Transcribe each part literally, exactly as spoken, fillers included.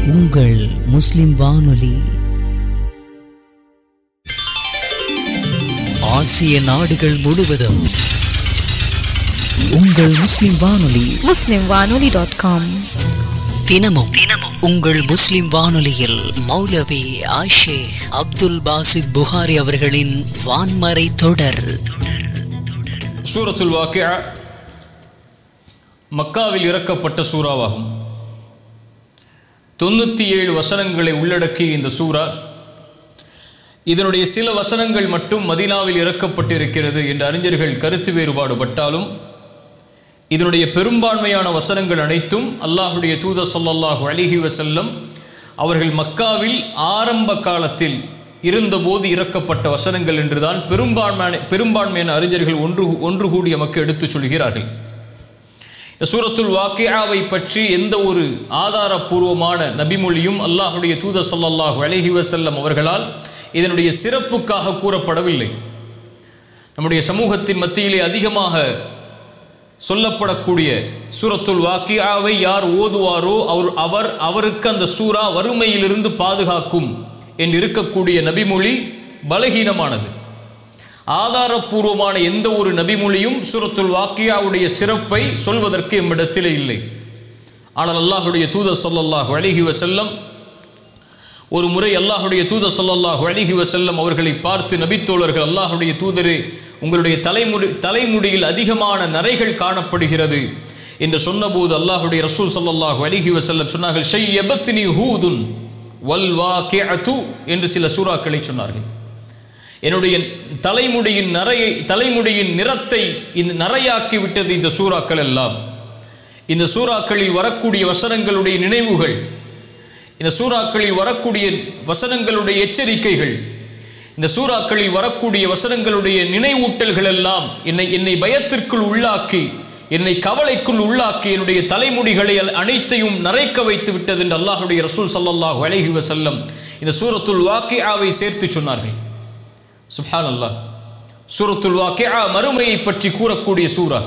உங்கள் முஸ்லிம் வானொலி. ஆசிய நாடுகள் முழுவதும் உங்கள் முஸ்லிம் வானொலி. முஸ்லிம் வானொலி டாட் காம். தினமும் உங்கள் முஸ்லிம் வானொலியில் மௌலவி ஆஷேக் அப்துல் பாசித் புகாரி அவர்களின் வான்மறை தொடர். சூரத்துல் வாக்கியா மக்காவில் இறக்கப்பட்ட சூறாவாகும். தொண்ணூற்றி ஏழு வசனங்களை உள்ளடக்கிய இந்த சூரா, இதனுடைய சில வசனங்கள் மட்டும் மதீனாவில் இறக்கப்பட்டிருக்கிறது என்று அறிஞர்கள் கருத்து வேறுபாடுபட்டாலும், இதனுடைய பெரும்பான்மையான வசனங்கள் அனைத்தும் அல்லாஹுடைய தூதர் ஸல்லல்லாஹு அலைஹி வஸல்லம் அவர்கள் மக்காவில் ஆரம்ப காலத்தில் இருந்தபோது இறக்கப்பட்ட வசனங்கள் என்றுதான் பெரும்பான்மையான பெரும்பான்மையான அறிஞர்கள் ஒன்று ஒன்று கூடிய மக்கள் எடுத்துச் சொல்கிறார்கள். இந்த சூரத்துல் வாக்கியாவை பற்றி எந்த ஒரு ஆதாரபூர்வமான நபிமொழியும் அல்லாஹுடைய தூதர் ஸல்லல்லாஹு அலைஹி வஸல்லம் அவர்களால் இதனுடைய சிறப்புக்காக கூறப்படவில்லை. நம்முடைய சமூகத்தின் மத்தியிலே அதிகமாக சொல்லப்படக்கூடிய சூரத்துல் வாக்கியாவை யார் ஓதுவாரோ அவர் அவர் அவருக்கு அந்த சூரா வறுமையிலிருந்து பாதுகாக்கும் என்று இருக்கக்கூடிய நபிமொழி பலகீனமானது. ஆதாரபூர்வமான எந்த ஒரு நபிமொழியும் சூரத்துல் வாக்கியாவுடைய சிறப்பை சொல்வதற்கு எம்மிடத்திலே இல்லை. ஆனால் அல்லாஹுடைய தூதர் ஸல்லல்லாஹு அலைஹி வஸல்லம் ஒரு முறை அல்லாஹுடைய தூதர் ஸல்லல்லாஹு அலைஹி வஸல்லம் அவர்களை பார்த்து, நபித்தோழர்கள், அல்லாஹுடைய தூதரே, உங்களுடைய தலைமுடி தலைமுடியில் அதிகமான நரைகள் காணப்படுகிறது என்று சொன்னபோது அல்லாஹுடைய ரசூல் ஸல்லல்லாஹு அலைஹி வஸல்லம் சொன்னார்கள், ஷையபத்னி ஹூதுன் வல் வாக்கிஅத்து என்று சில சூறாக்களை சொன்னார்கள். என்னுடைய தலைமுடியின் நரையை தலைமுடியின் நிறத்தை இந்த நரையாக்கி விட்டது இந்த சூறாக்கள் எல்லாம். இந்த சூறாக்களில் வரக்கூடிய வசனங்களுடைய நினைவுகள், இந்த சூறாக்களில் வரக்கூடிய வசனங்களுடைய எச்சரிக்கைகள், இந்த சூறாக்களில் வரக்கூடிய வசனங்களுடைய நினைவூட்டல்கள் எல்லாம் என்னை என்னை பயத்திற்குள் உள்ளாக்கி, என்னை கவலைக்குள் உள்ளாக்கி, என்னுடைய தலைமுடிகளை அனைத்தையும் நரைக்க வைத்து விட்டது என்று அல்லாஹுடைய ரசூல் ஸல்லல்லாஹு அலைஹி வஸல்லம் இந்த சூரத்துல் வாக்கியாவை சேர்த்து சொன்னார்கள். சுப்ஹான் அல்லாஹ். சூரத்துல் வாக்கியா மறுமையை பற்றி கூறக்கூடிய சூரா.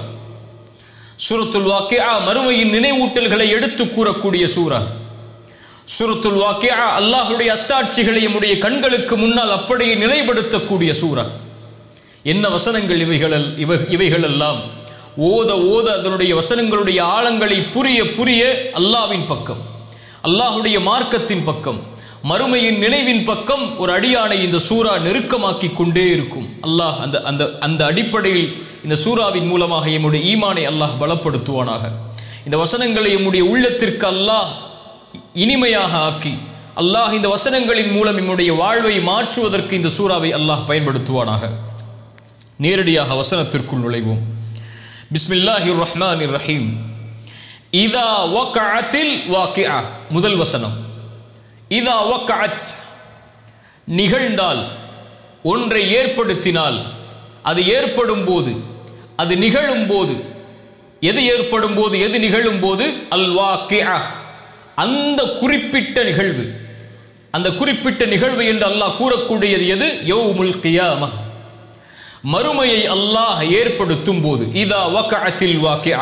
சூரத்துல் வாக்கியா மறுமையின் நினைவூட்டல்களை எடுத்து கூறக்கூடிய சூரா. சூரத்துல் வாக்கியா அல்லாஹுடைய அத்தாட்சிகளை நம்முடைய கண்களுக்கு முன்னால் அப்படியே நிலைப்படுத்தக்கூடிய சூரா. என்ன வசனங்கள் இவைகள் இவை இவைகளெல்லாம் ஓத ஓத அதனுடைய வசனங்களுடைய ஆழங்களை புரிய புரிய அல்லாஹ்வின் பக்கம், அல்லாஹுடைய மார்க்கத்தின் பக்கம், மறுமையின் நினைவின் பக்கம் ஒரு அடியானை இந்த சூரா நெருக்கமாக்கி கொண்டே இருக்கும். அல்லாஹ் அந்த அந்த அந்த அடிப்படையில் இந்த சூராவின் மூலமாக எம்முடைய ஈமானை அல்லாஹ் பலப்படுத்துவானாக. இந்த வசனங்களை எம்முடைய உள்ளத்திற்கு அல்லாஹ் இனிமையாக ஆக்கி, அல்லாஹ் இந்த வசனங்களின் மூலம் எம்முடைய வாழ்வை மாற்றுவதற்கு இந்த சூராவை அல்லாஹ் பயன்படுத்துவானாக. நேரடியாக வசனத்திற்குள் நுழைவோம். பிஸ்மில்லாஹிர் ரஹ்மானிர் ரஹீம். இதா வகஅத்தில் வாக்கிஆ. முதல் வசனம். இதா வகஅத், நிகழ்ந்தால், ஒன்றை ஏற்படுத்தினால், அது ஏற்படும் போது, அது நிகழும் போது, எது ஏற்படும் போது, எது நிகழும் போது, அல் வாக்கிஆ, அந்த குறிப்பிட்ட நிகழ்வு. அந்த குறிப்பிட்ட நிகழ்வு என்று அல்லாஹ் கூறக்கூடியது எது? யௌமுல் கியாமah, மறுமையை அல்லாஹ் ஏற்படுத்தும் போது. இதா வகஅத்தில் வாக்கிஆ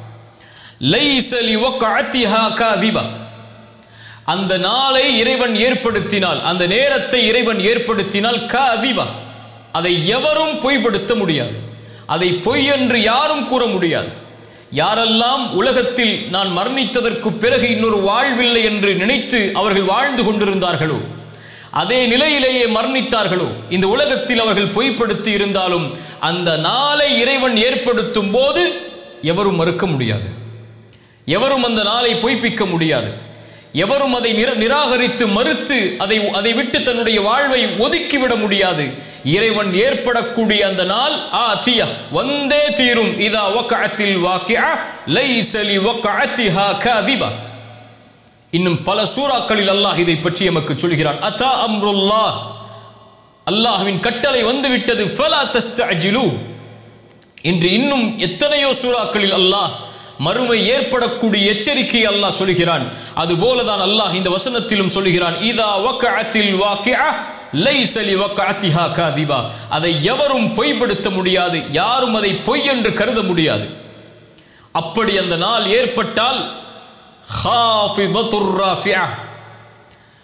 லைஸ லிவகஅத்திஹா காதிபா, அந்த நாளை இறைவன் ஏற்படுத்தினால், அந்த நேரத்தை இறைவன் ஏற்படுத்தினால், காதிபா, அதை எவரும் பொய்ப்படுத்த முடியாது. அதை பொய் என்று யாரும் கூற முடியாது. யாரெல்லாம் உலகத்தில் நான் மரணித்ததற்கு பிறகு இன்னொரு வாழ்வில்லை என்று நினைத்து அவர்கள் வாழ்ந்து கொண்டிருந்தார்களோ, அதே நிலையிலேயே மரணித்தார்களோ, இந்த உலகத்தில் அவர்கள் பொய்ப்படுத்தி இருந்தாலும் அந்த நாளை இறைவன் ஏற்படுத்தும் போது எவரும் மறுக்க முடியாது. எவரும் அந்த நாளை பொய்ப்பிக்க முடியாது. எவரும் அதை நிராகரித்து மறுத்து அதை அதை விட்டு தன்னுடைய வாழ்வை ஒதுக்கிவிட முடியாது. இறைவன் ஏற்படக்கூடிய அந்த நாள் ஆதியா, வந்தே தீரும். இதா வகஅத்தில் வாக்கிஆ லைஸ லிவகஅத்திஹா காதிபா. இன்னும் பல சூறாக்களில் அல்லாஹ் இதை பற்றி நமக்கு சொல்கிறான். அதா அம்ருல்லாஹ், அல்லாஹ்வின் கட்டளை வந்துவிட்டது. ஃபலா தஸ்தஅஜிலு என்று இன்னும் எத்தனையோ சூறாக்களில் அல்லாஹ் மறுமை ஏற்படக்கூடிய எச்சரிக்கை அல்லாஹ் சொல்கிறான். அதுபோலதான் அல்லாஹ் இந்த வசனத்திலும் சொல்கிறான். இதா வகஅத்தில் வாக்கிஆ லைஸ லிவகஅத்திஹா காதிபா, அதை எவரும் பொய்ப்படுத்த முடியாது. யாரும் அதை பொய் என்று கருத முடியாது. அப்படி அந்த நாள் ஏற்பட்டால் ஹாஃபிதத்துர் ராஃபிஆ,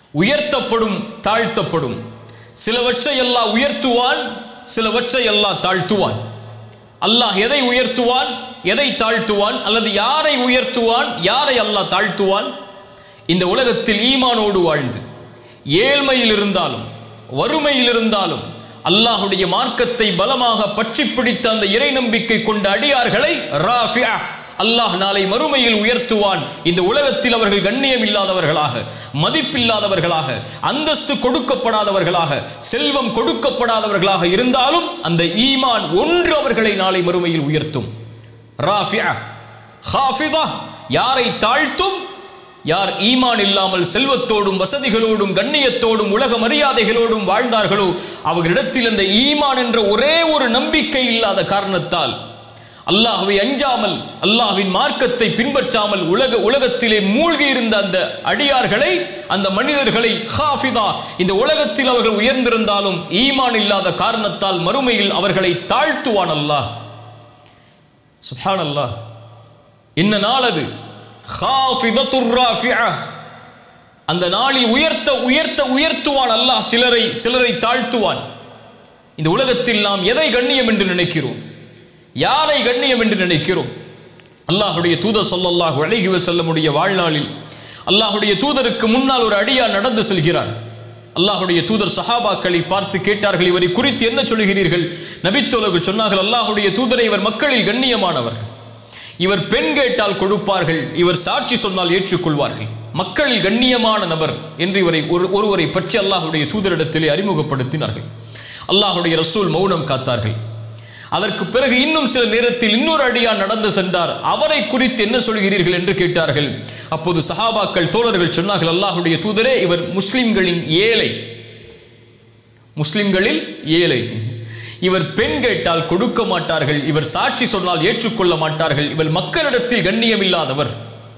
உயர்த்தப்படும், தாழ்த்தப்படும். சிலவற்றை அல்லாஹ் உயர்த்துவான், சிலவற்றை அல்லாஹ் தாழ்த்துவான். அல்லாஹ் எதை உயர்த்துவான், எதை தாழ்த்துவான், அல்லது யாரை உயர்த்துவான், யாரை அல்லாஹ் தாழ்த்துவான்? இந்த உலகத்தில் ஈமானோடு வாழ்ந்து ஏழ்மையில் இருந்தாலும் வறுமையில் இருந்தாலும் அல்லாஹுடைய மார்க்கத்தை பலமாக பற்றி பிடித்த அந்த இறை நம்பிக்கை கொண்ட அடியார்களை ராஃபிஆ அல்லாஹ் நாளை மறுமையில் உயர்த்துவான். இந்த உலகத்தில் அவர்கள் கண்ணியம் இல்லாதவர்களாக, மதிப்பில்லாதவர்களாக, அந்தஸ்து கொடுக்கப்படாதவர்களாக, செல்வம் கொடுக்கப்படாதவர்களாக இருந்தாலும் அந்த ஈமான் ஒன்று அவர்களை நாளை மறுமையில் உயர்த்தும். ராஃபிஆ. ஹாஃபிதா யாரை தாழ்த்தும்? யார் ஈமான் இல்லாமல் செல்வத்தோடும் வசதிகளோடும் கண்ணியத்தோடும் உலக மரியாதைகளோடும் வாழ்ந்தார்களோ அவர்களிடத்தில் அந்த ஈமான் என்ற ஒரே ஒரு நம்பிக்கை இல்லாத காரணத்தால் அல்லாஹ்வை அஞ்சாமல் அல்லாஹ்வின் மார்க்கத்தை பின்பற்றாமல் உலக உலகத்திலே மூழ்கி இருந்த அந்த அடியார்களை, அந்த மனிதர்களை ஹாஃபிதா, இந்த உலகத்தில் அவர்கள் உயர்ந்திருந்தாலும் ஈமான் இல்லாத காரணத்தால் மறுமையில் அவர்களை தாழ்த்துவான் அல்லாஹ். சுப்ஹானல்லாஹ். என்ன நாள் அது? ஹாஃபிதத்துர் ராஃபிஆ. அந்த நாளில் உயர்த்த உயர்த்த உயர்த்துவான் அல்லாஹ். சிலரை சிலரை தாழ்த்துவான். இந்த உலகத்தில் நாம் எதை கண்ணியம் என்று நினைக்கிறோம், யாரை கண்ணியம் என்று நினைக்கிறோம்? அல்லாஹுடைய தூதர் ஸல்லல்லாஹு அலைஹி வஸல்லமுடைய வாழ்நாளில் அல்லாஹுடைய தூதருக்கு முன்னால் ஒரு அடியார் நடந்து செல்கிறார். அல்லாஹுடைய தூதர் சஹாபாக்களை பார்த்து கேட்டார்கள், இவரை குறித்து என்ன சொல்கிறீர்கள்? நபித்தோலகு சொன்னார்கள், அல்லாஹுடைய தூதரை, இவர் மக்களில் கண்ணியமானவர், இவர் பெண் கேட்டால் கொடுப்பார்கள், இவர் சாட்சி சொன்னால் ஏற்றுக்கொள்வார்கள், மக்களில் கண்ணியமான நபர் என்று இவரை ஒருவரை பற்றி அல்லாஹுடைய தூதரிடத்திலே அறிமுகப்படுத்தினார்கள். அல்லாஹுடைய ரசூல் மௌனம் காத்தார்கள். அதற்கு பிறகு இன்னும் சில நேரத்தில் இன்னொரு அடியார் நடந்து சென்றார். அவரை குறித்து என்ன சொல்கிறீர்கள் என்று கேட்டார்கள். அப்போது சஹாபாக்கள் தோழர்கள் சொன்னார்கள், அல்லாஹுடைய தூதரே, இவர் முஸ்லிம்களின் ஏழை, முஸ்லிம்களில் ஏழை, இவர் பெண் கேட்டால் கொடுக்க மாட்டார்கள், இவர் சாட்சி சொன்னால் ஏற்றுக்கொள்ள மாட்டார்கள், இவர் மக்களிடத்தில் கண்ணியம் இல்லாதவர்.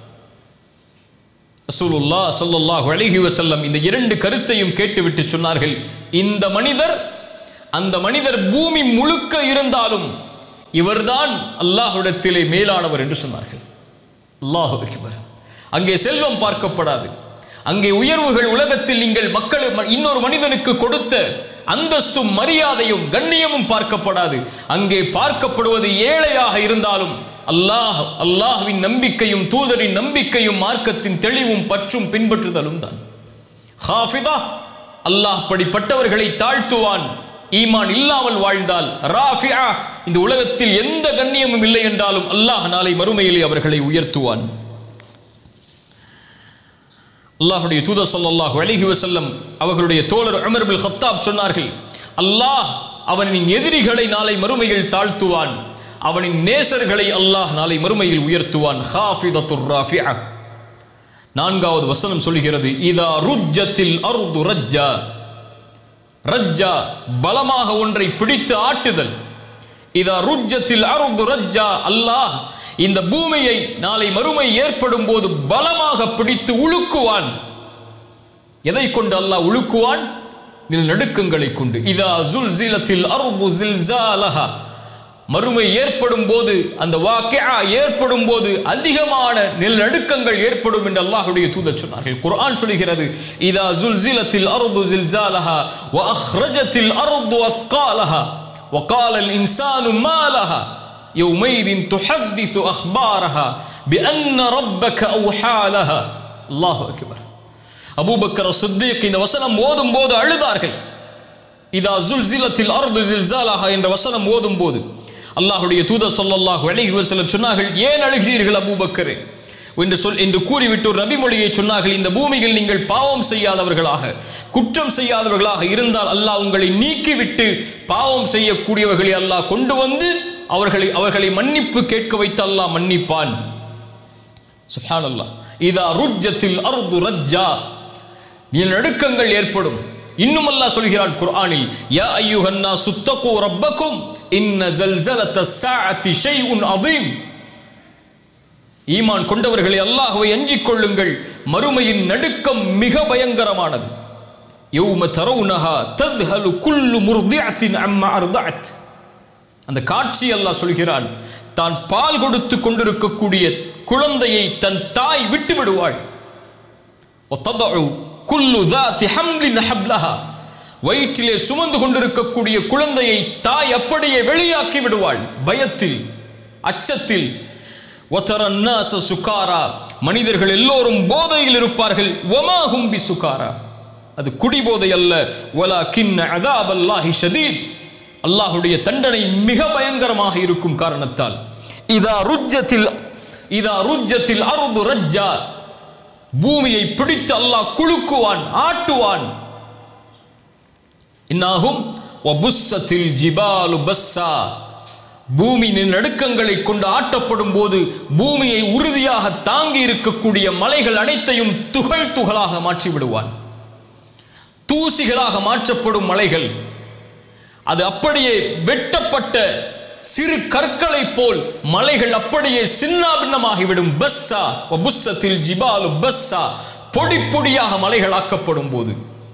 ரசூலுல்லாஹ் ஸல்லல்லாஹு அலைஹி வஸல்லம் இந்த இரண்டு கருத்தையும் கேட்டுவிட்டு சொன்னார்கள், இந்த மனிதர், அந்த மனிதர் பூமி முழுக்க இருந்தாலும் இவர்தான் அல்லாஹ்விடத்திலே மேலானவர் என்று சொன்னார்கள். அல்லாஹு அக்பர். அங்கே செல்வம் பார்க்கப்படாது, அங்கே உயர்வுகள், உலகத்தில் நீங்கள் மக்கள் இன்னொரு மனிதனுக்கு கொடுத்த அந்தஸ்தும் மரியாதையும் கண்ணியமும் பார்க்கப்படாது. அங்கே பார்க்கப்படுவது ஏழையாக இருந்தாலும் அல்லாஹ் அல்லாஹ்வின் நம்பிக்கையும் தூதரின் நம்பிக்கையும் மார்க்கத்தின் தெளிவும் பற்றும் பின்பற்றுதலும் தான். ஹாஃபிதா அல்லாஹ் படிப்பட்டவர்களை தாழ்த்துவான். ஈமான் இல்லாமல் வாழ்ந்தால் ராஃபிஆ, இந்த உலகத்தில் எந்த கண்ணியமும் இல்லை என்றாலும் அல்லாஹ் நாளை மறுமையிலே அவர்களை உயர்த்துவான். அல்லாஹுடைய தூதர் ஸல்லல்லாஹு அலைஹி வஸல்லம் அவர்களுடைய தோழர் உமர் இப்னு கத்தாப் சொன்னார்கள், அல்லாஹ் அவனின் எதிரிகளை நாளை மறுமையில் தாழ்த்துவான், அவனின் நேசர்களை அல்லாஹ் நாளை மறுமையில் உயர்த்துவான். ஹாஃபிதத்துர் ராஃபிஆ. நான்காவது வசனம் சொல்கிறது, இதா ருஜ்ஜத்தில் அர்து ரஜ்ஜா. ரஜ்ஜா பலமாக ஒன்றை பிடித்து ஆட்டுதல். இதா ருஜ்ஜத்தில் அர்து ரஜ்ஜா, அல்லாஹ் இந்த பூமியை நாளை மறுமை ஏற்படும் போது பலமாக பிடித்து உழுக்குவான். எதை கொண்டு அல்லாஹ் உழுக்குவான்? நிலநடுக்கங்களை கொண்டு. இதா ஸுல்ஸிலத்தில் அர்து ஸில்ஸாலஹா, மறுமை ஏற்படும் போது, அந்த வாக்கிஆ ஏற்படும் போது அதிகமான நிலநடுக்கங்கள் ஏற்படும் என்று அல்லாஹ்வுடைய தூதர் சொன்னார்கள். குர்ஆன் சொல்கிறது, இதா ஸுல்ஸிலத்தில் அர்து ஸில்ஸாலஹா வ அக்ரஜத்தில் அர்து அஸ்காலஹா வ காலல் இன்சானு மா லஹா யௌமைதின் துஹத்திஸு அக்பாரஹா பிஅன்ன ரப்பக அவ்ஹா லஹா. அல்லாஹு அக்பர். அபூபக்கர் சித்தீக் இந்த வசனம் ஓதும் போது அழுதார்கள். இதா ஸுல்ஸிலத்தில் அர்து ஸில்ஸாலஹா என்ற வசனம் ஓதும் போது அல்லாஹ்வுடைய தூதர் ஸல்லல்லாஹு அலைஹி வஸல்லம் சொன்னார்கள், ஏன் அழுகிறீர்கள் அபூபக்கரே என்று சொல் என்று கூறிவிட்டு ஒரு நபிமொழியை சொன்னார்கள், இந்த பூமியில் நீங்கள் பாவம் செய்யாதவர்களாக, குற்றம் செய்யாதவர்களாக இருந்தால் அல்லாஹ் உங்களை நீக்கிவிட்டு பாவம் செய்யக்கூடியவர்களை அல்லாஹ் கொண்டு வந்து அவர்களை அவர்களை மன்னிப்பு கேட்க வைத்து அல்லாஹ் மன்னிப்பான். சுப்ஹானல்லாஹ். இதா ருஜ்ஜத்தில் அர்து ரஜ்ஜா, நிலநடுக்கங்கள் ஏற்படும். இன்னும் அல்லாஹ் சொல்கிறான் குர்ஆனில், யா அய்யுஹன் நாஸு தகு ரப்பக்கும் இன்ன ஸல்ஸலத்தஸ் ஸாஅத்தி ஷைஉன் அதீம். ஈமான் கொண்டவர்களை அல்லாஹ்வை அஞ்சிக் கொள்ளுங்கள், மறுமையின் நடுக்கம் மிக பயங்கரமானது. யௌம தரவுனஹா தத்ஹலு குல்லு முர்திஅத்தின் அம்மா அர்தஅத். அந்த காட்சி அல்லாஹ் சொல்கிறான், தான் பால் கொடுத்து கொண்டிருக்கக்கூடிய குழந்தையை தன் தாய் விட்டு விடுவாள். வததஉ குல்லு தாத்தி ஹம்லின் ஹப்லஹா, வயிற்றிலே சுமந்து கொண்டிருக்கக்கூடிய குழந்தையை தாய் அப்படியே வெளியாக்கி விடுவாள் பயத்தில், அச்சத்தில். வதரன்னாஸ சுகாரா, மனிதர்கள் எல்லோரும் போதையில் இருப்பார்கள். வமா ஹும் பிசுகாரா, அது குடிபோதை அல்ல. வலாகின் அஸாபல்லாஹி ஷதீத், அல்லாஹ்வுடைய தண்டனை மிக பயங்கரமாக இருக்கும் காரணத்தால். இதா ருஜ்ஜத்தில் இதா ருஜ்ஜத்தில் அர்து ரஜ்ஜா, பூமியை பிடித்து அல்லாஹ் குலுக்குவான், ஆட்டுவான். இன்னாஹும் வபுஸ்ஸத்தில் ஜிபாலு பஸ்ஸா, பூமியின் நடுக்கங்களை கொண்டு ஆட்டப்படும் போது பூமியை உறுதியாக தாங்கி இருக்கக்கூடிய மலைகள் அனைத்தையும் துகள் துகளாக மாற்றி விடுவான். தூசிகளாக மாற்றப்படும் மலைகள், அது அப்படியே வெட்டப்பட்ட சிறு கற்களை போல் மலைகள் அப்படியே சின்னாபின்னமாகிவிடும். பஸ்ஸா வபுஸ்ஸத்தில் ஜிபாலு பஸ்ஸா, பொடி பொடியாக மலைகள் ஆக்கப்படும் போது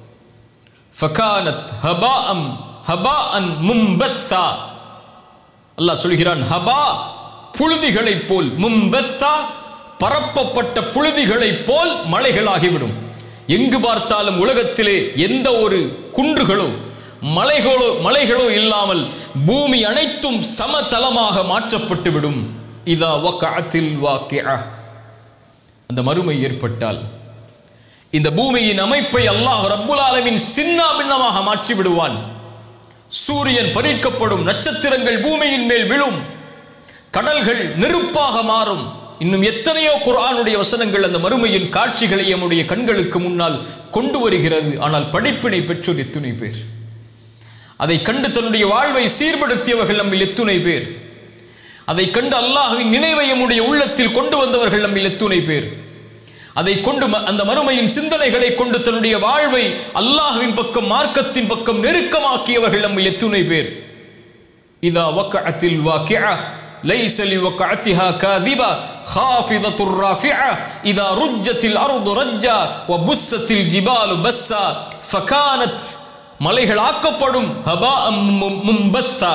ஃபகானத் ஹபாஅம் ஹபாஅன் மும்பஸ்ஸா, அல்லாஹ் சொல்கிறான் ஹபா, புழுதிகளைப் போல், மும்பஸ்ஸா, பரப்பப்பட்ட புழுதிகளைப் போல் மலைகளாகிவிடும். எங்கு பார்த்தாலும் உலகத்திலே எந்த ஒரு குன்றுகளோ மலைகளோ மலைகளோ இல்லாமல் பூமி அனைத்தும் சமதளமாக மாற்றப்பட்டு விடும். இதா வகஅத்தில் வாக்கிஅ, அந்த மறுமை ஏற்பட்டால் இந்த பூமியின் அமைப்பை அல்லாஹ் ரப்புல் ஆலமீன் சின்னா பின்னமாக மாற்றி விடுவான். சூரியன் பறிக்கப்படும், நட்சத்திரங்கள் பூமியின் மேல் விழும், கடல்கள் நெருப்பாக மாறும். இன்னும் எத்தனையோ குர்ஆனுடைய வசனங்கள் அந்த மறுமையின் காட்சிகளை நம்முடைய கண்களுக்கு முன்னால் கொண்டு வருகிறது. ஆனால் படிப்பினை பெற்றோர் எத்துணை பேர், அதை கண்டு தன்னுடைய வாழ்வை சீர்படுத்தியவர்கள் நம்மில் எத்துணை பேர், அதை கண்டு அல்லாஹ்வின் நினைவை நம்முடைய உள்ளத்தில் கொண்டு வந்தவர்கள் நம்மில் எத்துணை பேர், அதை கொண்டு அந்த மறுமையின் சிந்தனைகளை கொண்டு தன்னுடைய வாழ்வை அல்லாஹ்வின் பக்கம், மார்க்கத்தின் பக்கம் நெருக்கமாக்கியவர்கள் நம்மில் எத்துணை பேர். இதா வகஅத்தில் வாக்கிஅ லைஸ லிவகஅத்திஹா காதிபா காஃபிதத்துர் ராஃபிஅ இதா ருஜ்ஜத்தில் அர்து ரஜ்ஜா வபுஸ்ஸத்தில் ஜிபாலு பஸ்ஸா ஃபகானத், மலைகள் ஆக்கப்படும், ஹபாஅம் மும்பஸ்ஸா,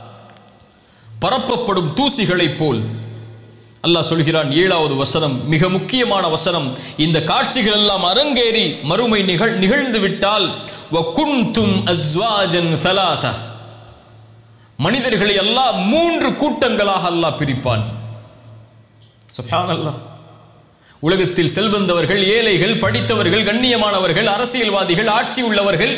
பரப்பப்படும் தூசிகளைப் போல். அல்லாஹ் சொல்கிறான், ஏழாவது வசனம் மிக முக்கியமான வசனம். இந்த காட்சிகள் எல்லாம் அரங்கேறி மறுமை நிகழ் நிகழ்ந்து விட்டால் வகுந்தும் அஸ்வாஜன் ஸலாஸா, மனிதர்களை அல்லாஹ் மூன்று கூட்டங்களாக அல்லாஹ் பிரிப்பான். சுப்ஹானல்லாஹ். உலகத்தில் செல்வந்தவர்கள், ஏழைகள், படித்தவர்கள், கண்ணியமானவர்கள், அரசியல்வாதிகள், ஆட்சி உள்ளவர்கள்,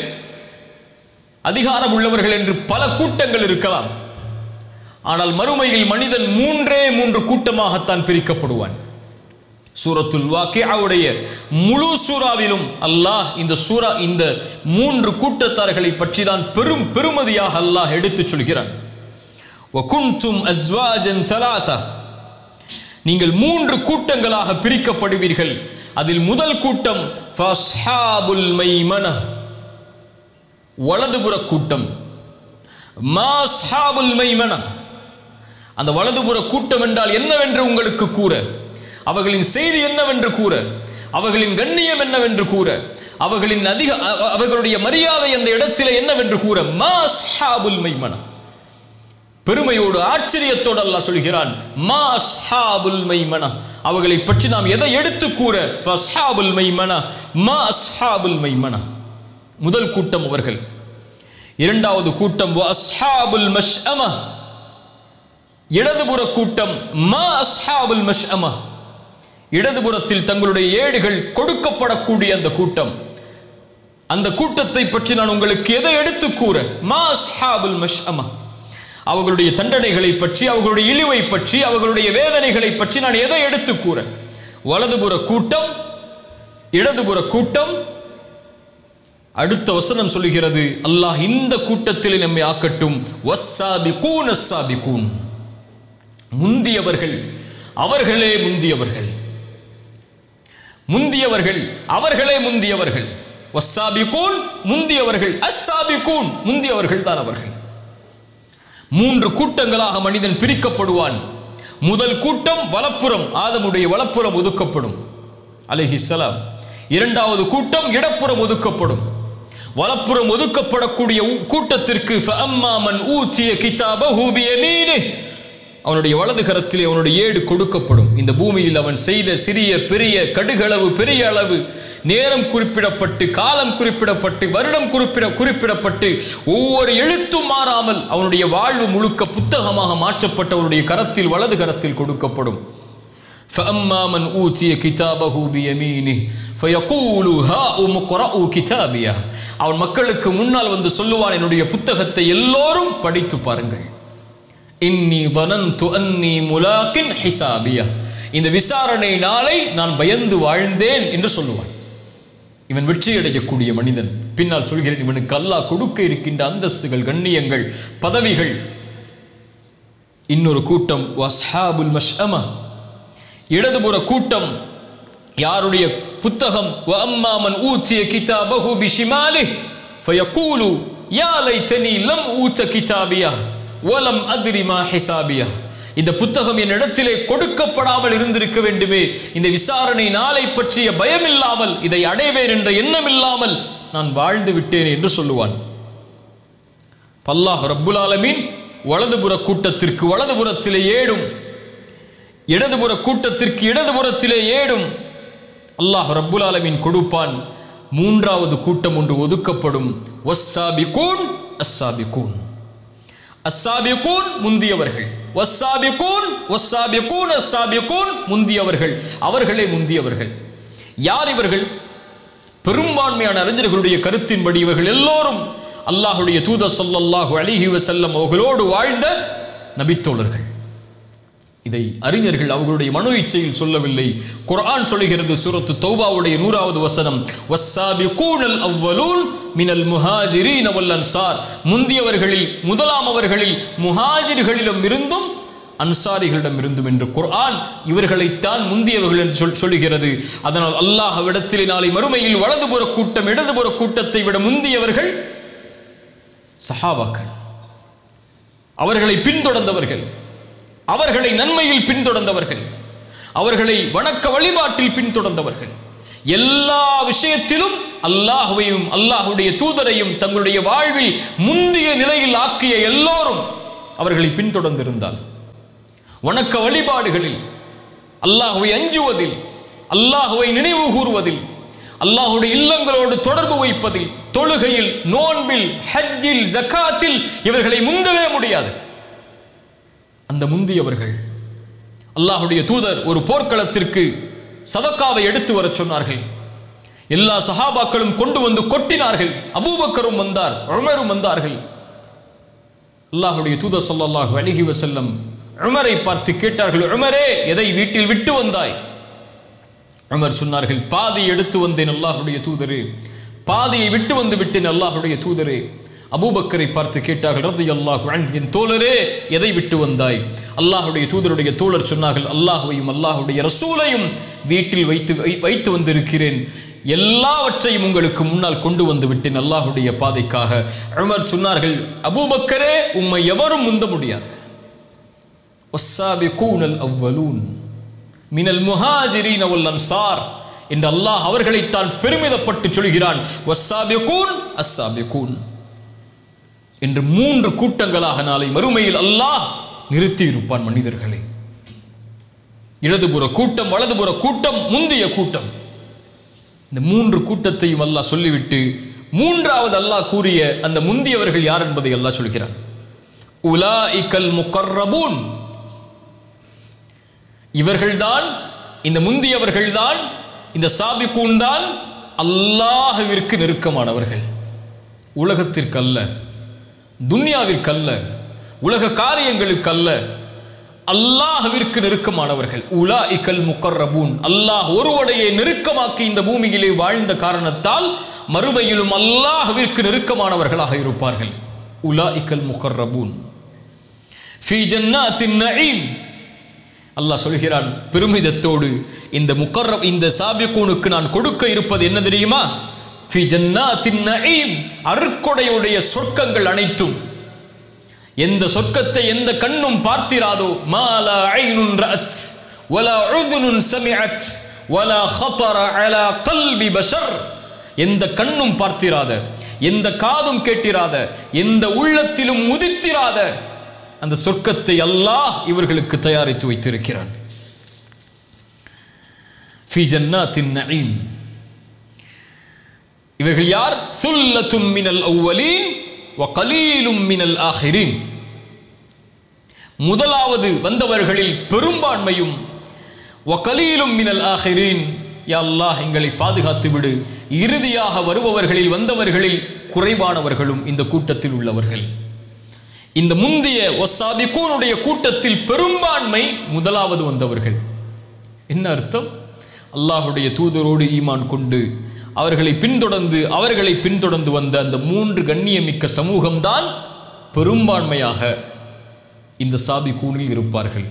அதிகாரம் உள்ளவர்கள் என்று பல கூட்டங்கள் இருக்கலாம். ஆனால் மறுமையில் மனிதன் மூன்றே மூன்று கூட்டமாகத்தான் பிரிக்கப்படுவான். சூரத்துல் வாக்கியாவுடைய முழு சூறாவிலும் அல்லாஹ் இந்த சூரா இந்த மூன்று கூட்டத்தார்களை பற்றி தான் பெரும் பெருமதியாக அல்லாஹ் எடுத்துச் சொல்கிறான். வகுந்தும் அஸ்வாஜன் ஸலாஸா, நீங்கள் மூன்று கூட்டங்களாக பிரிக்கப்படுவீர்கள். அதில் முதல் கூட்டம் ஃபஸ்ஹாபுல் மைமனா, வலதுபுற கூட்டம். மாஸ்ஹாபுல் மைமனா, அந்த வலதுபுற கூட்டம் என்றால் என்னவென்று உங்களுக்கு கூற, அவர்களின் செய்தி என்னவென்று கூற, அவர்களின் கண்ணியம் என்னவென்று கூற, அவர்களின் அதிக அவர்களுடைய மரியாதை அந்த இடத்திலே என்னவென்று கூற. மாஸ்ஹாபுல் மைமனா, பெருமையோடு ஆச்சரியத்தோடு அல்லாஹ் சொல்கிறான், மாஸ்ஹாபுல் மைமனா, அவர்களை பற்றி நாம் எதை எடுத்து கூற. ஃபஸ்ஹாபுல் மைமனா மாஸ்ஹாபுல் மைமனா, முதல் கூட்டம் அவர்கள். இரண்டாவது கூட்டம் வஅஸ்ஹாபுல் மஷ்அமா, இடதுபுற கூட்டம். மா அஸ்ஹாபுல் மஷ்அமா, இடதுபுறத்தில் தங்களுடைய ஏடுகள் கொடுக்கப்படக்கூடிய அந்த கூட்டம். அந்த கூட்டத்தை பற்றி நான் உங்களுக்கு எதை எடுத்து கூற. மா அஸ்ஹாபுல் மஷ்அமா, அவர்களுடைய தண்டனைகளை பற்றி, அவர்களுடைய இழிவை பற்றி, அவர்களுடைய வேதனைகளை பற்றி நான் எதை எடுத்து கூற. வலதுபுற கூட்டம், இடதுபுற கூட்டம். அடுத்த வசனம் சொல்லுகிறது, அல்லாஹ் இந்த கூட்டத்தில் நம்மை ஆக்கட்டும். வஸ்ஸாபிகூன் அஸ்ஸாபிகூன், முந்தியவர்கள், அவர்களே முந்தியவர்கள், முந்தியவர்கள் அவர்களே முந்தியவர்கள். வஸ்ஸாபிகூன், முந்தியவர்கள், அஸ்ஸாபிகூன், முந்தியவர்கள் தான் அவர்கள். மூன்று கூட்டங்களாக மனிதன் பிரிக்கப்படுவான். முதல் கூட்டம் வலப்புறம், ஆதமுடைய வலப்புறம் ஒதுக்கப்படும் அலைஹிஸ்ஸலாம். இரண்டாவது கூட்டம் இடப்புறம் ஒதுக்கப்படும். வலப்புறம் ஒதுக்கப்படக்கூடிய கூட்டத்திற்கு ஃபஅம்மா மன் ஊதிய கிதாபஹு பியமீனிஹி, அவனுடைய வலது கரத்திலே அவனுடைய ஏடு கொடுக்கப்படும். இந்த பூமியில் அவன் செய்த சிறிய பெரிய கடுகளவு பெரிய அளவு நேரம் குறிப்பிடப்பட்டு காலம் குறிப்பிடப்பட்டு வருடம் குறிப்பிட குறிப்பிடப்பட்டு ஒவ்வொரு எழுத்தும் மாறாமல் அவனுடைய வாழ்வு முழுக்க புத்தகமாக மாற்றப்பட்ட அவனுடைய கரத்தில் வலது கரத்தில் கொடுக்கப்படும். فَأَمَّا مَنْ أُوتِيَ كِتَابَهُ بِيَمِينِهِ فَيَقُولُ هَاؤُمُ اقْرَءُوا كِتَابِيَهْ. அவன் மக்களுக்கு முன்னால் வந்து சொல்லுவான், என்னுடைய புத்தகத்தை எல்லோரும் படித்து பாருங்கள். இன்னி ظننت أني ملاق حسابيه. இந்த விசாரணை நாளை நான் பயந்து வாழ்ந்தேன் என்று சொல்லுவான். இவன் வெற்றி அடையக்கூடிய மனிதன். பின்னால் சொல்கிறேன், இவனுக்கு அல்லாஹ் கொடுக்க இருக்கின்ற அந்தஸ்துகள், கண்ணியங்கள், பதவிகள். இன்னொரு கூட்டம் வஸ்ஹாபுல் மஷ்அமா, இடதுபுற கூட்டம். யாருடைய புத்தகம் வஅம்மா மன் ஊதிய கிதாபஹு பிஷிமாலிஹி ஃபயகூலு யா லைதனி லம் ஊத கிதாபியா வலம் அத்ரி மா ஹிசாபியா. இந்த புத்தகம் என் இடத்திலே கொடுக்கப்படாமல் இருந்திருக்க வேண்டுமே, இந்த விசாரணை நாளை பற்றிய பயம் இல்லாமல், இதை அடைவேன் என்ற எண்ணம் இல்லாமல் நான் வாழ்ந்து விட்டேன் என்று சொல்லுவான். அல்லாஹ் ரப்புல் ஆலமீன் வலதுபுற கூட்டத்திற்கு வலதுபுறத்திலே ஏடும், இடதுபுற கூட்டத்திற்கு இடதுபுறத்திலே ஏடும் அல்லாஹ் ரப்புல் ஆலமீன் கொடுப்பான். மூன்றாவது கூட்டம் ஒன்று ஒதுக்கப்படும். வஸ்ஸாபிகூன் அஸ்ஸாபிகூன். அஸ்ஸாபிகூன் முந்தியவர்கள், வஸ்ஸாபிகூன் வஸ்ஸாபிகூன் அஸ்ஸாபிகூன் முந்தியவர்கள், அவர்களே முந்தியவர்கள். யார் இவர்கள்? பெரும்பான்மையான அறிஞர்களுடைய கருத்தின்படி இவர்கள் எல்லோரும் அல்லாஹ்வுடைய தூதர் ஸல்லல்லாஹு அலைஹி வஸல்லம் அவர்களோடு வாழ்ந்த நபித்தோழர்கள். இதை அறிஞர்கள் அவர்களுடைய மனோ இச்சையில் சொல்லவில்லை. குர்ஆன் சொல்கிறது, சூரத்து தௌபாவுடைய நூறாவது வசனம், வஸ்ஸாபிகூனல் அவ்வலூன் மினல் முஹாஜிரீன வல் அன்சார். முந்தியவர்களில் முதலாம் அவர்களில் முஹாஜிர்களிடம் இருந்தும் அன்சாரிகளிடம் இருந்தும் என்று குர்ஆன் இவர்களைத்தான் முந்தியவர்கள் என்று சொல் சொல்லுகிறது. அதனால் அல்லாஹ்விடத்திலே நாளை மறுமையில் வலதுபுற கூட்டம் இடதுபுற கூட்டத்தை விட முந்தியவர்கள் சஹாபாக்கள், அவர்களை பின்தொடர்ந்தவர்கள், அவர்களை நன்மையில் பின்தொடர்ந்தவர்கள், அவர்களை வணக்க வழிபாட்டில் பின்தொடர்ந்தவர்கள், எல்லா விஷயத்திலும் அல்லாஹ்வையும் அல்லாஹ்வுடைய தூதரையும் தங்களுடைய வாழ்வில் முந்திய நிலையில் ஆக்கிய எல்லோரும் அவர்களை பின்தொடர்ந்திருந்தால், வணக்க வழிபாடுகளில், அல்லாஹ்வை அஞ்சுவதில், அல்லாஹ்வை நினைவு கூறுவதில், அல்லாஹ்வுடைய இல்லங்களோடு தொடர்பு வைப்பதில், தொழுகையில், நோன்பில், ஹஜ்ஜில், ஜகாத்தில் இவர்களை முந்தவே முடியாது. அந்த முந்தியவர்கள் அல்லாஹ்வுடைய தூதர் ஒரு போர்க்களத்திற்கு சதக்காவை எடுத்து வர சொன்னார்கள். எல்லா சஹாபாக்களும் கொண்டு வந்து கொட்டினார்கள். அபூபக்கரும் வந்தார், உமரும் வந்தார்கள். அல்லாஹ்வுடைய தூதர் ஸல்லல்லாஹு அலைஹி வஸல்லம் உமரை பார்த்து கேட்டார்கள், உமரே, எதை வீட்டில் விட்டு வந்தாய்? உமர் சொன்னார்கள், பாதி எடுத்து வந்தேன் அல்லாஹ்வுடைய தூதரே, பாதியை விட்டு வந்து விட்டேன் அல்லாஹ்வுடைய தூதரே. அபூபக்கரை பார்த்து கேட்டார்கள், ரலியல்லாஹு அன்ஹு, என் தோழரே, எதை விட்டு வந்தாய்? அல்லாஹ்வுடைய தூதருடைய தோழர் சொன்னார்கள், அல்லாஹ்வையும் அல்லாஹ்வுடைய ரசூலையும் வீட்டில் வைத்து வைத்து வந்திருக்கிறேன், எல்லாவற்றையும் உங்களுக்கு முன்னால் கொண்டு வந்து விட்டேன் அல்லாஹ்வுடைய பாதைக்காக. உமர் சொன்னார்கள், அபூபக்கரே, உம்மை எவரும் முந்த முடியாது. வஸ்ஸாபிகூனல் அவ்வலூன் மினல் முஹாஜிரீன வல் அன்சார் என்று அல்லாஹ் அவர்களைத்தான் பெருமிதப்பட்டு சொல்கிறான். வஸ்ஸாபிகூன் அஸ்ஸாபிகூன் என்று மூன்று கூட்டங்களாக நாளை மறுமையில் அல்லாஹ் நிறுத்தி இருப்பான் மனிதர்களை. இடதுபுற கூட்டம், வலதுபுற கூட்டம், முந்திய கூட்டம். இந்த மூன்று கூட்டத்தையும் அல்லாஹ் சொல்லிவிட்டு மூன்றாவது அல்லாஹ் கூறிய அந்த முந்தியவர்கள் யார் என்பதை அல்லாஹ் சொல்கிறான். உலாஇகல் முகர்ரபூன், இவர்கள்தான், இந்த முந்தியவர்கள்தான், இந்த சாபிகூன் தான் அல்லாஹ்விற்கு நெருக்கமானவர்கள். உலகத்திற்கு அல்ல, துன்யாவிற்கு அல்ல, உலக காரியங்களுக்கு அல்ல, அல்லாஹ்விற்கு நெருக்கமானவர்கள். உலாஇகல் முகர்ரபூன், அல்லாஹ் ஒருவனையே நெருக்கமாக்கி இந்த பூமியிலே வாழ்ந்த காரணத்தால் மறுமையிலும் அல்லாஹ்விற்கு நெருக்கமானவர்களாக இருப்பார்கள். உலாஇகல் முகர்ரபூன் ஃபீ ஜன்னாத்தின் நஈம். அல்லாஹ் சொல்கிறான் பெருமிதத்தோடு, இந்த முகர்ரப், இந்த சாபிகூனுக்கு நான் கொடுக்க இருப்பது என்ன தெரியுமா? ஃபீ ஜன்னாத்தின் நஈம், அருட்கொடையுடைய சொர்க்கங்கள் அனைத்தும். எந்த சொர்க்கத்தை எந்த கண்ணும் பார்த்திராதோ, மாலா ஐனுன் ரஅத் வலா உதுனுன் சமிஅத் வலா ஹதர அலா கல்பி பஷர், எந்த கண்ணும் பார்த்திராத, எந்த காதும் கேட்டிராத, எந்த உள்ளத்திலும் உதித்திராத அந்த சொர்க்கத்தை அல்லாஹ் இவர்களுக்கு தயாரித்து வைத்திருக்கிறான். ஃபீ ஜன்னாத்தின் நஈம். இவர்கள் யார்? சுல்லத்தும் மினல் அவ்வலீன் வ கலீலும் மினல் ஆகிரீன். முதலாவது வந்தவர்களில் பெரும்பான்மையும் வ கலீலும் மினல் ஆகிரீன், யா அல்லாஹ் எங்களை பாதுகாத்து விடு, இறுதியாக வருபவர்களில் வந்தவர்களில் குறைவானவர்களும் இந்த கூட்டத்தில் உள்ளவர்கள். இந்த முந்திய வஸ்ஸாபிகூனுடைய கூட்டத்தில் பெரும்பான்மை முதலாவது வந்தவர்கள். என்ன அர்த்தம்? அல்லாஹுடைய தூதரோடு ஈமான் கொண்டு அவர்களை பின்தொடர்ந்து அவர்களை பின்தொடர்ந்து வந்த அந்த மூன்று கண்ணியமிக்க சமூகம்தான் பெரும்பான்மையாக இந்த சாபிகூனில் இருப்பார்கள்.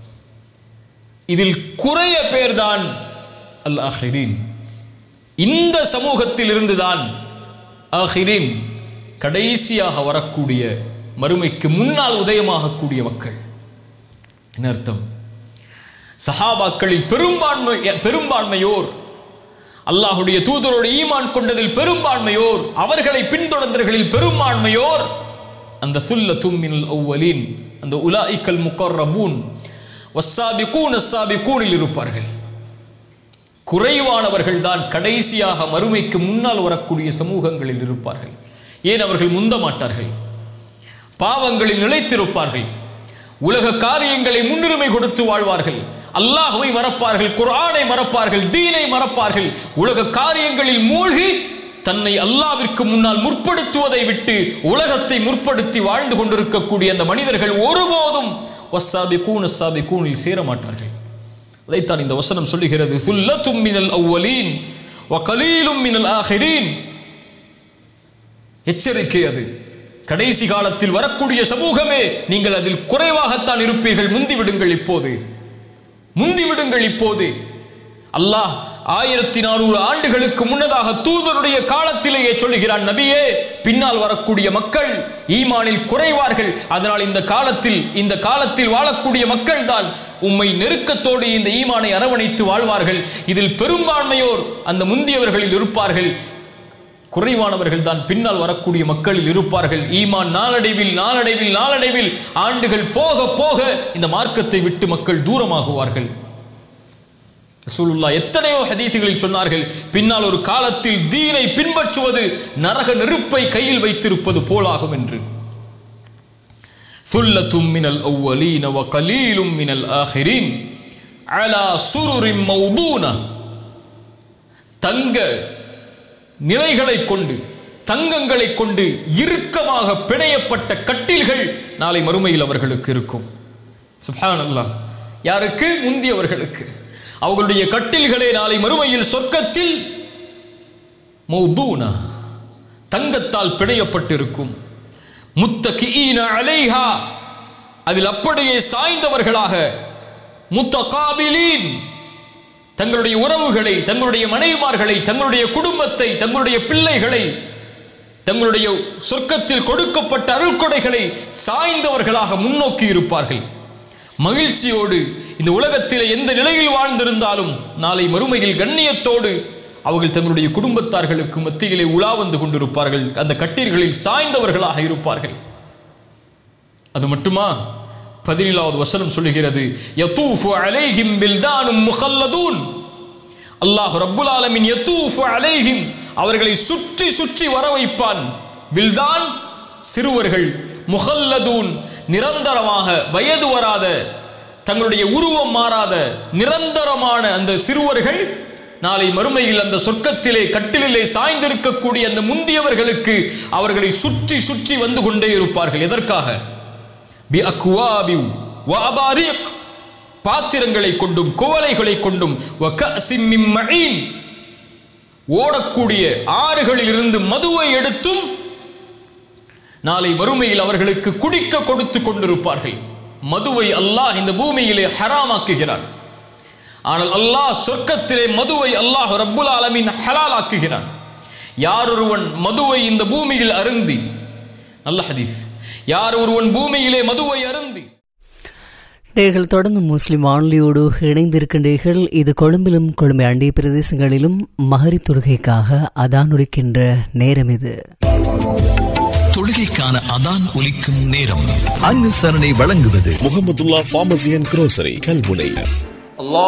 இதில் குறைய பேர்தான் அல் ஆகிரீன். இந்த சமூகத்தில் இருந்துதான் ஆகிரீன், கடைசியாக வரக்கூடிய மறுமைக்கு முன்னால் உதயமாகக்கூடிய மக்கள். என்ன அர்த்தம்? சஹாபாக்களில் பெரும்பான்மை பெரும்பான்மையோர் அல்லாஹுடைய தூதரோடு ஈமான் கொண்டதில் பெரும்பான்மையோர், அவர்களை பின்தொடர்ந்தவர்களில் பெரும்பான்மையோர் அந்த சுல்லத்தும் மினல் அவ்வலீன், அந்த உலாயிக்கல் முகர்ரபூன் வஸ்ஸாபிகூன் அஸ்ஸாபிகூனில் இருப்பார்கள். குறைவானவர்கள் தான் கடைசியாக மறுமைக்கு முன்னால் வரக்கூடிய சமூகங்களில் இருப்பார்கள். ஏன்? அவர்கள் முந்த மாட்டார்கள், பாவங்களில் நிலைத்திருப்பார்கள், உலக காரியங்களை முன்னுரிமை கொடுத்து வாழ்வார்கள், அல்லாஹ்வை மறப்பார்கள், குர்ஆனை மறப்பார்கள், தீனை மறப்பார்கள், உலக காரியங்களில் மூழ்கி தன்னை அல்லாஹ்விற்கு முன்னால் முற்படுத்துவதை விட்டு உலகத்தை முற்படுத்தி வாழ்ந்து கொண்டிருக்கக்கூடிய அந்த மனிதர்கள் ஒருபோதும் வஸ்ஸாபிகூன் அஸ்ஸாபிகூனில் சேர மாட்டார்கள். அதைத்தான் இந்த வசனம் சொல்லுகிறது. சுல்லத்தும் மினல் அவ்வலீன் வ கலீலும் மினல் ஆகிரீன். எச்சரிக்கை அது. கடைசி காலத்தில் வரக்கூடிய சமூகமே, நீங்கள் அதில் குறைவாகத்தான் இருப்பீர்கள். முந்திவிடுங்கள் இப்போது, முந்திவிடுங்கள் இப்போது. அல்லாஹ் ஆயிரத்தி நானூறு ஆண்டுகளுக்கு முன்னதாக தூதருடைய காலத்திலேயே சொல்லுகிறான், நபியே, பின்னால் வரக்கூடிய மக்கள் ஈமானில் குறைவார்கள், அதனால் இந்த காலத்தில் இந்த காலத்தில் வாழக்கூடிய மக்கள் தான் உம்மை நெருக்கத்தோடு இந்த ஈமானை அரவணைத்து வாழ்வார்கள். இதில் பெரும்பான்மையோர் அந்த முந்தியவர்களில் இருப்பார்கள், குறைவானவர்கள் தான் பின்னால் வரக்கூடிய மக்களில் இருப்பார்கள். ஈமான் நாளடைவில் நாளடைவில் நாளடைவில் ஆண்டுகள் போக போக இந்த மார்க்கத்தை விட்டு மக்கள் தூரமாகுவார்கள். ரசூலுல்லாஹ் எத்தனையோ ஹதீஸுகளில் சொன்னார்கள், பின்னால் ஒரு காலத்தில் தீனை பின்பற்றுவது நரக நெருப்பை கையில் வைத்திருப்பது போலாகும் என்று. சுல்லத்தும் மினல் அவ்வலீன வ கலீலும் மினல் ஆகிரீன் அலா சுருரின் மௌதூனா. தங்க நிலைகளை கொண்டு, தங்கங்களை கொண்டு இறுக்கமாக பிணையப்பட்ட கட்டில்கள் நாளை மறுமையில் அவர்களுக்கு இருக்கும். சுப்ஹானல்லாஹ். யாருக்கு? முந்தியவர்களுக்கு. அவர்களுடைய கட்டில்களே நாளை மறுமையில் சொர்க்கத்தில் மௌதூனா, தங்கத்தால் பிணையப்பட்டிருக்கும். முத்தகிஈன அலைஹா, அதில் அப்படியே சாய்ந்தவர்களாக. முத்தகாபிலீன், தங்களுடைய உறவுகளை, தங்களுடைய மனைவிமார்களை, தங்களுடைய குடும்பத்தை, தங்களுடைய பிள்ளைகளை, தங்களுடைய சொர்க்கத்தில் கொடுக்கப்பட்ட அருள்கொடைகளை சாய்ந்தவர்களாக முன்னோக்கி இருப்பார்கள். மகிழ்ச்சியோடு இந்த உலகத்திலே எந்த நிலையில் வாழ்ந்திருந்தாலும் நாளை மறுமையில் கண்ணியத்தோடு அவர்கள் தங்களுடைய குடும்பத்தார்களுக்கு மத்தியிலே உலா வந்து கொண்டிருப்பார்கள். அந்த கட்டீர்களில் சாய்ந்தவர்களாக இருப்பார்கள். அது மட்டுமா? பதினேழாவது வசனம் சொல்லுகிறது, யதூஃபு அலைஹிம் பில்தானும் முகல்லதூன். அல்லாஹ் ரப்புல் ஆலமீன் யதூஃபு அலைஹிம், அவர்களை சுற்றி சுற்றி வர வைப்பான். பில்தான் சிறுவர்கள், முகல்லதூன் நிரந்தரமாக வயது வராத, தங்களுடைய உருவம் மாறாத நிரந்தரமான அந்த சிறுவர்கள் நாளை மறுமையில் அந்த சொர்க்கத்திலே கட்டிலே சாய்ந்திருக்கக்கூடிய அந்த முந்தியவர்களுக்கு அவர்களை சுற்றி சுற்றி வந்து கொண்டே இருப்பார்கள். எதற்காக? பி அக்வாபி வ அபாரிக், பாத்திரங்களை கொண்டும் குவளைகளை கொண்டும், வ கஸிம் மின் மஈன், ஓடக்கூடிய ஆறுகளில் இருந்து மதுவை எடுத்தும் நாளை மறுமையில் அவர்களுக்கு குடிக்க கொடுத்து கொண்டிருப்பார்கள். மதுவை அல்லாஹ் இந்த பூமியிலே ஹராமாக்குகிறான். ஆனால் அல்லாஹ் சொர்க்கத்திலே மதுவை அல்லாஹ் ரப்புல் ஆலமீன் ஹலால் ஆக்குகிறான். யார் ஒருவன் மதுவை இந்த பூமியில் அருந்தி, நல்ல ஹதீஸ், யார் ஒருவன் பூமியிலே மதுவை அருந்தி. நேர்கள் தொடர்ந்து முஸ்லிம் வானொலியோடு இணைந்திருக்கின்றீர்கள். இது கொழும்பிலும் கொழும்பை அண்டிய பிரதேசங்களிலும் மகரிப் தொழுகைக்காக அதான் உரைக்கின்ற நேரம். இது தொழுகைக்கான அதான் ஒலிக்கும் நேரம். அனுசரணை வழங்குவது Mahmudullah pharmacy and grocery Kalmunai.